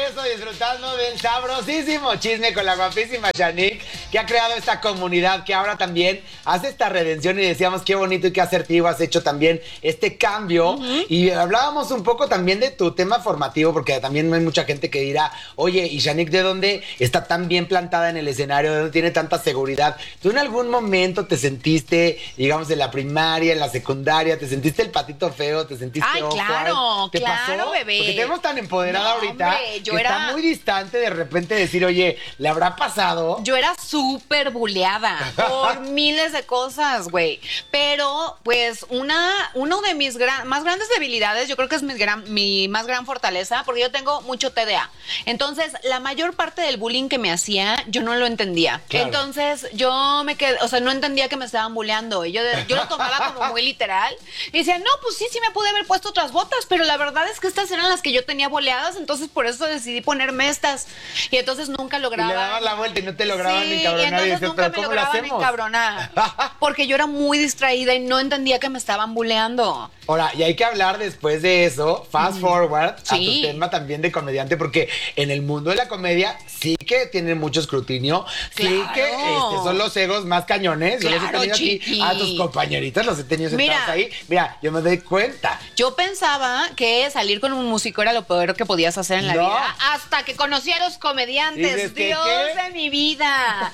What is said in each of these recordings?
regreso disfrutando del sabrosísimo chisme con la guapísima Shanique, que ha creado esta comunidad que ahora también hace esta redención, y decíamos qué bonito y qué asertivo has hecho también este cambio. Y hablábamos un poco también de tu tema formativo, porque también hay mucha gente que dirá, oye, ¿y Shanique de dónde está tan bien plantada en el escenario? ¿De dónde tiene tanta seguridad? ¿Tú en algún momento te sentiste, digamos, en la primaria, en la secundaria, te sentiste el patito feo, te sentiste claro, ¿Te claro, pasó? bebé. Porque te vemos tan empoderada ahorita, hombre, que está muy distante de repente decir, oye, ¿le habrá pasado? Yo era súper buleada por miles de cosas, güey. Pero, pues, uno de mis más grandes debilidades, yo creo que es mi más gran fortaleza, porque yo tengo mucho TDA. Entonces, la mayor parte del bullying que me hacía, yo no lo entendía. Claro. Entonces, yo me quedé, o sea, no entendía que me estaban bulleando. Y yo lo tomaba como muy literal. Y decía, no, pues sí me pude haber puesto otras botas, pero la verdad es que estas eran las que yo tenía boleadas, entonces por eso decidí ponerme estas. Y entonces nunca lograba. Y le dabas la vuelta y no te lograban ni cabronar. Y entonces dices, nunca me lograban ni cabronar. Porque yo era muy distraída y no entendía que me estaban bulleando. Ahora, y hay que hablar después de eso, fast forward, a tu tema también de comediante, porque en el mundo de la comedia sí que tiene mucho escrutinio, sí que son los egos más cañones. Yo los he tenido aquí a tus compañeritas, los he tenido sentados ahí. Mira, yo me doy cuenta. Yo pensaba que salir con un músico era lo peor que podías hacer en la vida, hasta que conocí a los comediantes. Dios de mi vida.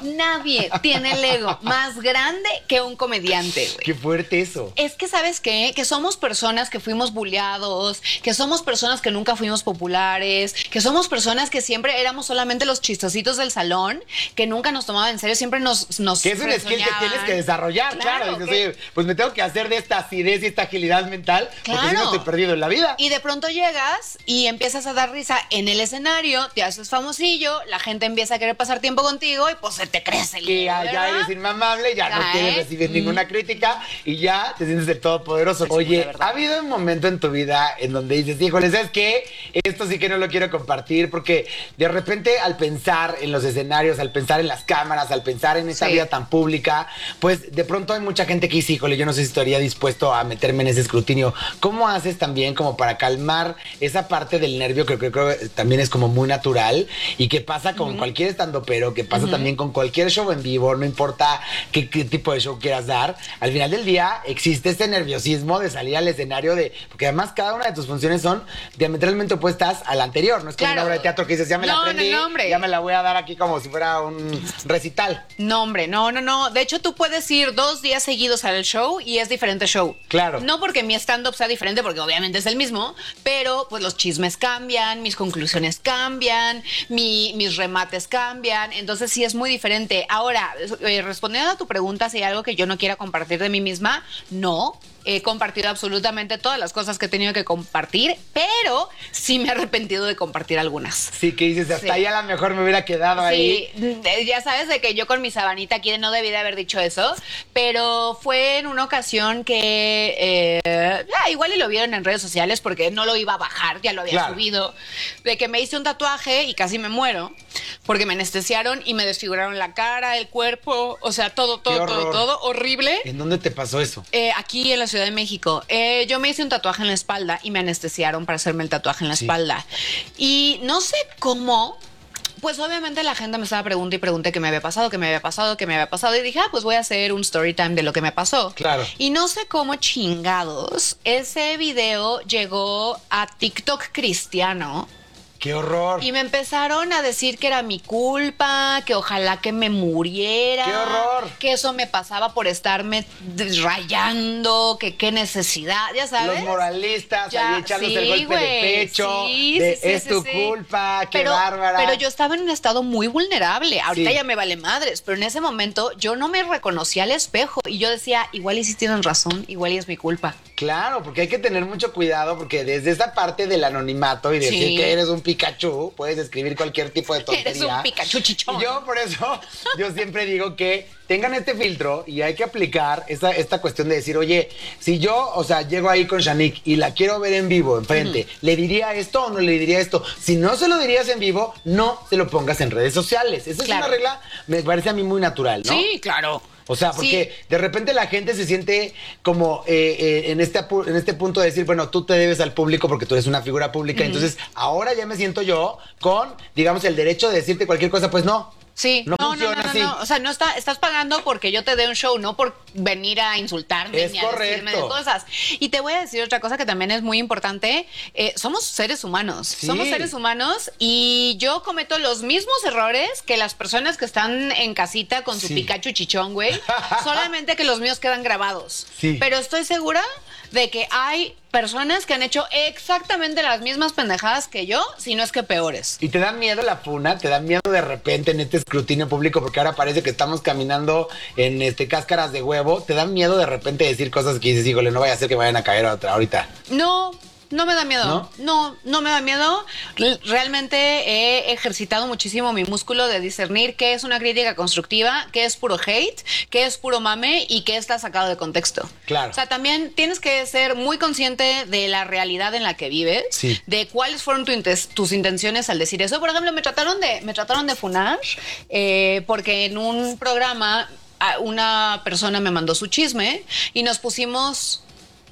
Nadie tiene el ego más grande que un comediante, güey. Qué fuerte eso. Es que, ¿sabes qué? Que somos personas que fuimos bulleados, que somos personas que nunca fuimos populares, que somos personas que siempre éramos solamente los chistositos del salón, que nunca nos tomaban en serio, siempre nos que es un skill que tienes que desarrollar, claro. Dices, oye, pues me tengo que hacer de esta acidez y esta agilidad mental, porque si no estoy perdido en la vida. Y de pronto llegas y empiezas a dar risa en el escenario, te haces famosillo, la gente empieza a querer pasar tiempo contigo y pues se te crece el ego, ya eres inmamable, ya no quieres recibir ninguna crítica y ya te sientes el todopoderoso. Oye, ¿ha habido un momento en tu vida en donde dices, híjole, ¿sabes qué? Esto sí que no lo quiero compartir, porque de repente al pensar en los escenarios, al pensar en las cámaras, al pensar en esta vida tan pública, pues de pronto hay mucha gente que dice, híjole, yo no sé si estaría dispuesto a meterme en ese escrutinio. ¿Cómo haces también como para calmar esa parte del nervio que creo que también es como muy natural y que pasa con cualquier estandopero, que pasa también con cualquier show en vivo, no importa qué tipo de show quieras dar? Al final del día existe este nerviosismo de salir al escenario, porque además cada una de tus funciones son diametralmente opuestas a la anterior. No es como una obra de teatro que dices, ya me la aprendí, ya me la voy a dar aquí como si fuera un recital. No, hombre, no. De hecho, tú puedes ir 2 días seguidos al show y es diferente show. Claro. No porque mi stand-up sea diferente, porque obviamente es el mismo, pero pues los chismes cambian, mis conclusiones cambian, mis remates cambian, entonces sí es muy diferente. Ahora, respondiendo a tu pregunta, si hay algo que yo no quiera compartir de mí misma, no. He compartido absolutamente todas las cosas que he tenido que compartir, pero sí me he arrepentido de compartir algunas. Sí, que dices, hasta ahí a lo mejor me hubiera quedado ahí. Ya sabes de que yo con mi sabanita aquí no debí de haber dicho eso, pero fue en una ocasión que igual y lo vieron en redes sociales porque no lo iba a bajar, ya lo había subido, de que me hice un tatuaje y casi me muero porque me anestesiaron y me desfiguraron la cara, el cuerpo, o sea, todo horrible. ¿En dónde te pasó eso? Aquí en la Ciudad de México. Yo me hice un tatuaje en la espalda y me anestesiaron para hacerme el tatuaje en la espalda. Y no sé cómo, pues obviamente la gente me estaba preguntando y pregunté qué me había pasado. Y dije, pues voy a hacer un story time de lo que me pasó. Claro. Y no sé cómo chingados ese video llegó a TikTok cristiano. ¡Qué horror! Y me empezaron a decir que era mi culpa, que ojalá que me muriera. ¡Qué horror! Que eso me pasaba por estarme rayando, que qué necesidad, ya sabes. Los moralistas ahí echándose el golpe de pecho, es tu culpa, qué bárbara. Pero yo estaba en un estado muy vulnerable. Ahorita ya me vale madres, pero en ese momento yo no me reconocía al espejo y yo decía, igual y sí tienen razón, igual y es mi culpa. Claro, porque hay que tener mucho cuidado, porque desde esa parte del anonimato y decir que eres un Pikachu, puedes escribir cualquier tipo de tontería. Eres un Pikachu chichón. Y yo por eso, yo siempre digo que tengan este filtro y hay que aplicar esta cuestión de decir, oye, si yo, o sea, llego ahí con Shanique y la quiero ver en vivo, enfrente, ¿le diría esto o no le diría esto? Si no se lo dirías en vivo, no se lo pongas en redes sociales. Esa es una regla, me parece a mí muy natural, ¿no? Sí, claro. O sea, porque de repente la gente se siente como en este punto de decir, bueno, tú te debes al público porque tú eres una figura pública, entonces ahora ya me siento yo con, digamos, el derecho de decirte cualquier cosa, pues no. Sí, no funciona así. O sea, estás pagando porque yo te dé un show, no por venir a insultarme Es ni a decirme de cosas. Y te voy a decir otra cosa que también es muy importante. Somos seres humanos. Sí. Somos seres humanos y yo cometo los mismos errores que las personas que están en casita con su Pikachu chichón, güey. Solamente que los míos quedan grabados. Sí. Pero estoy segura de que hay personas que han hecho exactamente las mismas pendejadas que yo, si no es que peores. ¿Y te da miedo la funa? ¿Te da miedo de repente en este escrutinio público? Porque ahora parece que estamos caminando en cáscaras de huevo. ¿Te da miedo de repente decir cosas que dices, híjole, no vaya a ser que me vayan a caer otra ahorita? No me da miedo. No me da miedo. Realmente he ejercitado muchísimo mi músculo de discernir qué es una crítica constructiva, qué es puro hate, qué es puro mame y qué está sacado de contexto. Claro. O sea, también tienes que ser muy consciente de la realidad en la que vives, de cuáles fueron tus intenciones al decir eso. Por ejemplo, me trataron de funar porque en un programa una persona me mandó su chisme y nos pusimos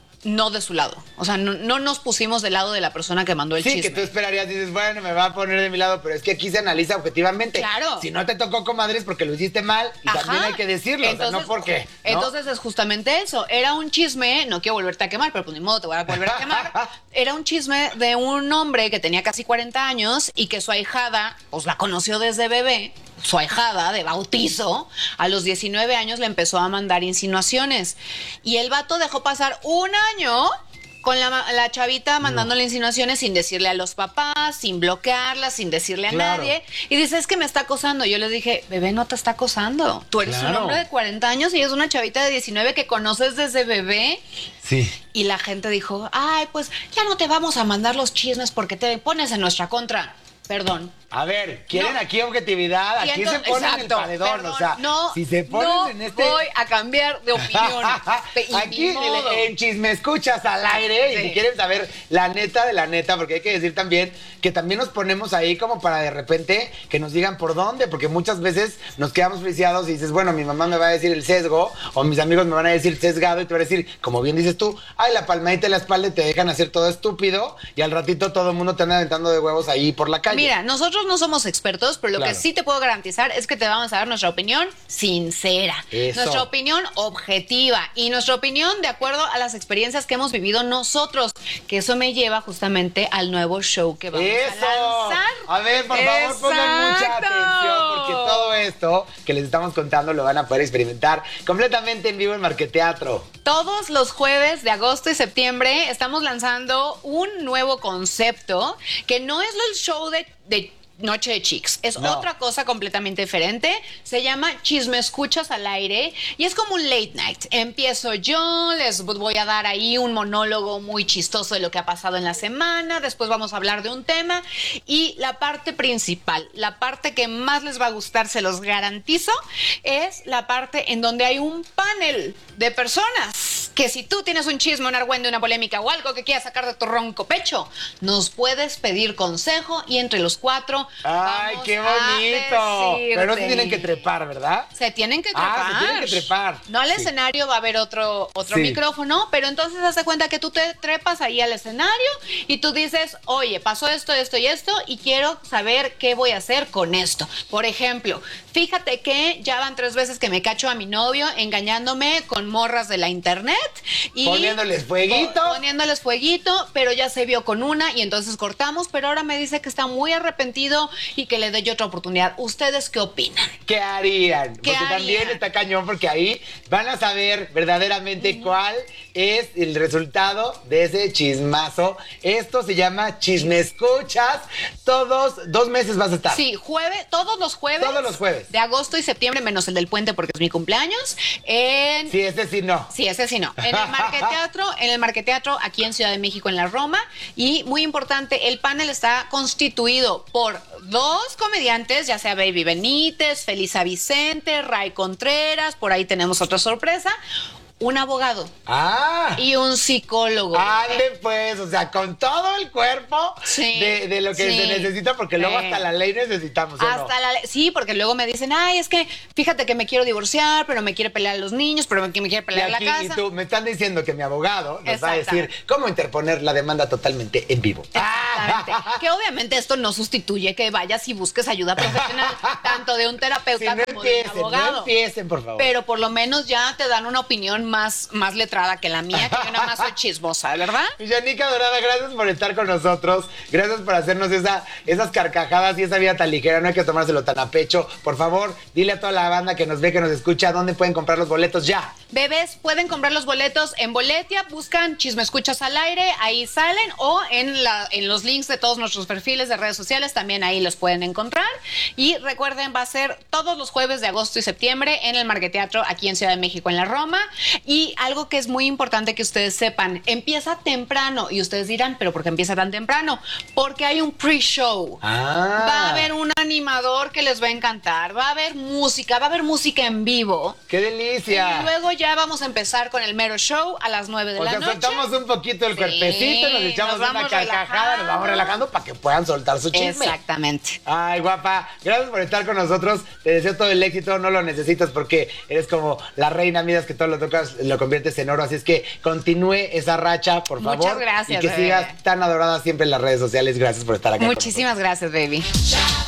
no de su lado. O sea, no nos pusimos del lado de la persona que mandó el chisme. Sí, que tú esperarías, dices, bueno, me va a poner de mi lado, pero es que aquí se analiza objetivamente. Claro. Si no te tocó, comadre, es porque lo hiciste mal y también hay que decirlo, entonces, o sea, no porque... ¿no? Entonces es justamente eso. Era un chisme, no quiero volverte a quemar, pero pues ni modo, te voy a volver a quemar. Era un chisme de un hombre que tenía casi 40 años y que su ahijada, pues la conoció desde bebé. Su ahijada de bautizo, a los 19 años le empezó a mandar insinuaciones. Y el vato dejó pasar un año con la chavita mandándole insinuaciones sin decirle a los papás, sin bloquearla, sin decirle a nadie. Y dice, es que me está acosando. Yo le dije, bebé, no te está acosando. Tú eres un hombre de 40 años y es una chavita de 19 que conoces desde bebé. Sí. Y la gente dijo, ay, pues ya no te vamos a mandar los chismes porque te pones en nuestra contra. Perdón. A ver, quieren aquí objetividad, aquí se ponen el paredón, o sea, si se ponen en voy a cambiar de opinión. Aquí en Chisme Escuchas al aire, y si quieren saber la neta de la neta, porque hay que decir también que también nos ponemos ahí como para de repente que nos digan por dónde, porque muchas veces nos quedamos friciados y dices, bueno, mi mamá me va a decir el sesgo, o mis amigos me van a decir sesgado, y te van a decir, como bien dices tú, ay, la palmadita en la espalda y te dejan hacer todo estúpido, y al ratito todo el mundo te anda aventando de huevos ahí por la calle. Mira, nosotros no somos expertos, pero lo que sí te puedo garantizar es que te vamos a dar nuestra opinión sincera, nuestra opinión objetiva y nuestra opinión de acuerdo a las experiencias que hemos vivido nosotros, que eso me lleva justamente al nuevo show que vamos a lanzar. A ver, por favor, pongan mucha atención, porque todo esto que les estamos contando lo van a poder experimentar completamente en vivo en Marqueteatro. Todos los jueves de agosto y septiembre estamos lanzando un nuevo concepto que no es el show de Noche de Chicks. Es otra cosa completamente diferente. Se llama Chisme Escuchas al aire y es como un late night. Empiezo yo, les voy a dar ahí un monólogo muy chistoso de lo que ha pasado en la semana. Después vamos a hablar de un tema y la parte principal, la parte que más les va a gustar, se los garantizo, es la parte en donde hay un panel de personas que si tú tienes un chisme, un argüende, una polémica o algo que quieras sacar de tu ronco pecho, nos puedes pedir consejo y entre los cuatro ¡ay, qué bonito! Pero no se tienen que trepar, ¿verdad? Se tienen que trepar. Se tienen que trepar. No al escenario va a haber otro micrófono, pero entonces hace cuenta que tú te trepas ahí al escenario y tú dices, oye, pasó esto, esto y esto y quiero saber qué voy a hacer con esto. Por ejemplo, fíjate que ya van 3 veces que me cacho a mi novio engañándome con morras de la internet y poniéndoles fueguito. Poniéndoles fueguito, pero ya se vio con una y entonces cortamos, pero ahora me dice que está muy arrepentido y que le dé yo otra oportunidad. ¿Ustedes qué opinan? ¿Qué harían? Porque también está cañón, porque ahí van a saber verdaderamente cuál es el resultado de ese chismazo. Esto se llama Chisme Escuchas. Todos 2 meses vas a estar. Sí, todos los jueves. Todos los jueves. De agosto y septiembre, menos el del puente porque es mi cumpleaños. Sí, ese sí no. Sí, ese sí no. En el Marqueteatro, aquí en Ciudad de México, en la Roma. Y muy importante, el panel está constituido por 2 comediantes, ya sea Baby Benítez, Felisa Vicente, Ray Contreras, por ahí tenemos otra sorpresa. un abogado Ah. y un psicólogo. Ande pues, o sea, con todo el cuerpo Sí, de lo que sí. se necesita, porque luego Sí. hasta la ley necesitamos, ¿o no? Hasta sí, porque luego me dicen, ay, es que fíjate que me quiero divorciar, pero me quiere pelear a los niños, pero me quiere Y pelear aquí, la casa. y tú, me están diciendo que mi abogado nos va a decir Exactamente. cómo interponer la demanda totalmente en vivo. Exactamente. Que obviamente esto no sustituye que vayas y busques ayuda profesional, tanto de un terapeuta Si no como de un empiecen, abogado. no empiecen, por favor. Pero por lo menos ya te dan una opinión más letrada que la mía, que yo nada más soy chismosa, ¿verdad? Yanica Dorada, gracias por estar con nosotros. Gracias por hacernos esas carcajadas y esa vida tan ligera. No hay que tomárselo tan a pecho. Por favor, dile a toda la banda que nos ve, que nos escucha, dónde pueden comprar los boletos ya. Bebés, pueden comprar los boletos en Boletia, buscan Chisme Escuchas al Aire, ahí salen, o en los links de todos nuestros perfiles de redes sociales, también ahí los pueden encontrar. Y recuerden, va a ser todos los jueves de agosto y septiembre en el Marqueteatro, aquí en Ciudad de México, en la Roma. Y algo que es muy importante que ustedes sepan, empieza temprano, y ustedes dirán, ¿pero por qué empieza tan temprano? Porque hay un pre-show. Ah. Va a haber un animador que les va a encantar, va a haber música en vivo. ¡Qué delicia! Y luego ya vamos a empezar con el mero show a las 9 de O la sea, noche. soltamos un poquito el Sí, cuerpecito, nos echamos nos una vamos carcajada, nos vamos relajando para que puedan soltar su chisme. Exactamente. Ay, guapa, gracias por estar con nosotros. Te deseo todo el éxito, no lo necesitas porque eres como la reina, miras que todo lo tocas, lo conviertes en oro. Así es que continúe esa racha, por favor. Muchas gracias, Y que bebé. sigas tan adorada siempre en las redes sociales. Gracias por estar acá. Muchísimas gracias, baby.